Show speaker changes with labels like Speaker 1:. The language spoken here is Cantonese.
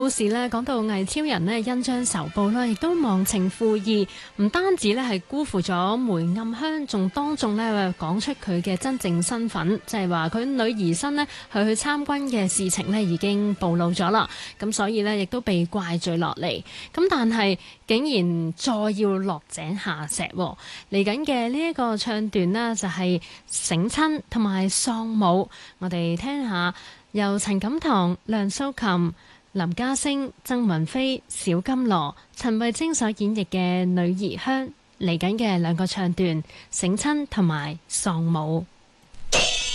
Speaker 1: 故事咧講到魏超人咧恩將仇報啦，亦都忘情負義，唔單止咧係辜負咗梅暗香，仲當眾咧講出佢嘅真正身份，即係話佢女兒身咧係去參軍嘅事情咧已經暴露咗啦，咁所以咧亦都被怪罪落嚟。咁但係竟然再要落井下石，嚟緊嘅呢一個唱段呢，就係醒親同埋喪母，我哋聽下由陳錦棠、梁素琴、林家聲、曾雲飛、小金羅、陳慧晶所演繹嘅《女兒香》，嚟緊嘅兩個唱段，醒親同埋喪母。